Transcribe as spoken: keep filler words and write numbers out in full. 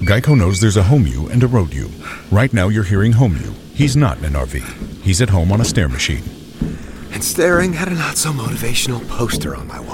Geico knows there's a home you and a road you. Right now you're hearing home you. He's not in an R V. He's at home on a stair machine. And staring at a not-so-motivational poster on my wall.